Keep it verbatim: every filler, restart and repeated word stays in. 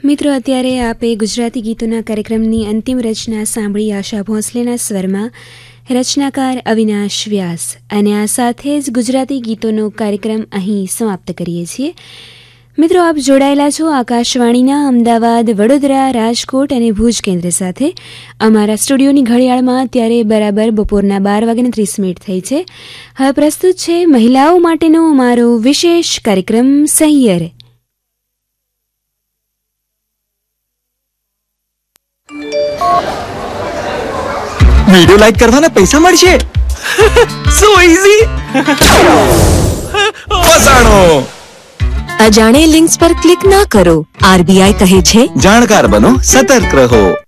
મિત્રો, અત્યારે આપે ગુજરાતી ગીતોના કાર્યક્રમની અંતિમ રચના સાંભળી આશા ભોંસલેના સ્વરમાં, રચનાકાર અવિનાશ વ્યાસ. અને આ સાથે જ ગુજરાતી ગીતોનો કાર્યક્રમ અહીં સમાપ્ત કરીએ છીએ. મિત્રો, આપ જોડાયેલા છો આકાશવાણીના અમદાવાદ, વડોદરા, રાજકોટ અને ભુજ કેન્દ્ર સાથે. અમારા સ્ટુડિયોની ઘડિયાળમાં અત્યારે બરાબર બપોરના બાર વાગ્યાને ત્રીસ મિનિટ થઈ છે. હવે પ્રસ્તુત છે મહિલાઓ માટેનો અમારો વિશેષ કાર્યક્રમ સહિયર. વિડિયો લાઈક કરવાના પૈસા મળશે. સો ઈઝી. ફસાણો. અજાણે લિંક્સ પર ક્લિક ના કરો. આરબીઆઈ કહે છે, જાણકાર બનો, સતર્ક રહો.